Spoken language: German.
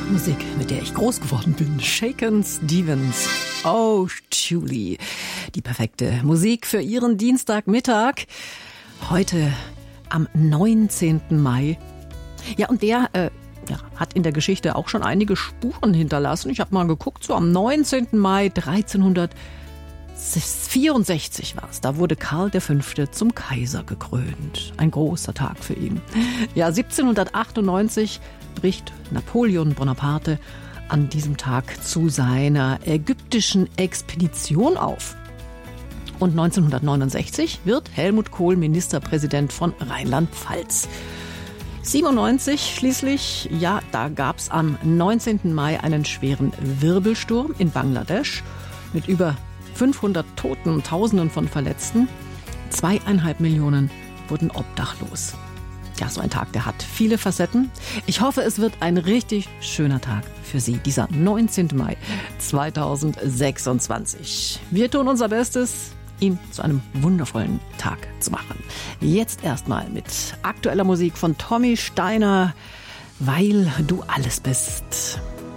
Musik, mit der ich groß geworden bin. Shakin' Stevens. Oh, Julie. Die perfekte Musik für Ihren Dienstagmittag. Heute am 19. Mai. Ja, und der hat in der Geschichte auch schon einige Spuren hinterlassen. Ich habe mal geguckt, so am 19. Mai 1364 war es. Da wurde Karl V. zum Kaiser gekrönt. Ein großer Tag für ihn. Ja, 1798 bricht Napoleon Bonaparte an diesem Tag zu seiner ägyptischen Expedition auf. Und 1969 wird Helmut Kohl Ministerpräsident von Rheinland-Pfalz. 97 schließlich, ja, da gab es am 19. Mai einen schweren Wirbelsturm in Bangladesch mit über 500 Toten und Tausenden von Verletzten. 2,5 Millionen wurden obdachlos. Ja, so ein Tag, der hat viele Facetten. Ich hoffe, es wird ein richtig schöner Tag für Sie, dieser 19. Mai 2026. Wir tun unser Bestes, ihn zu einem wundervollen Tag zu machen. Jetzt erstmal mit aktueller Musik von Tommy Steiner, Weil du alles bist.